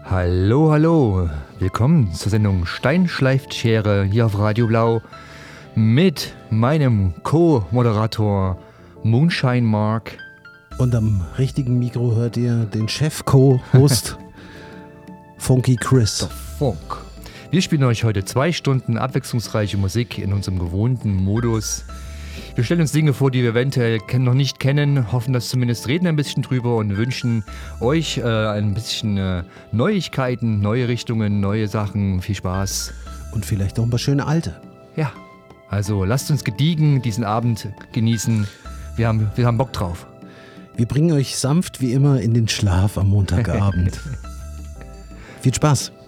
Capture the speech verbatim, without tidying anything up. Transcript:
Hallo, hallo. Willkommen zur Sendung Stein schleift Schere hier auf Radio Blau mit meinem Co-Moderator Moonshine Mark. Und am richtigen Mikro hört ihr den Chef-Co-Host Funky Chris. Der Funk. Wir spielen euch heute zwei Stunden abwechslungsreiche Musik in unserem gewohnten Modus. Wir stellen uns Dinge vor, die wir eventuell noch nicht kennen, hoffen das zumindest, reden ein bisschen drüber und wünschen euch äh, ein bisschen äh, Neuigkeiten, neue Richtungen, neue Sachen, viel Spaß. Und vielleicht auch ein paar schöne Alte. Ja, also lasst uns gediegen diesen Abend genießen. Wir haben, wir haben Bock drauf. Wir bringen euch sanft wie immer in den Schlaf am Montagabend. Viel Spaß.